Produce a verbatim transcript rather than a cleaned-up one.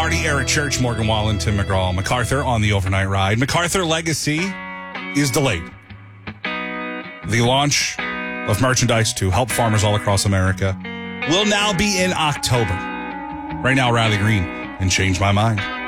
Hardy, Eric Church, Morgan Wallen, Tim McGraw, MacArthur on the overnight ride. MacArthur Legacy is delayed. The launch of merchandise to help farmers all across America will now be in October. Right now, Riley Green and Change My Mind.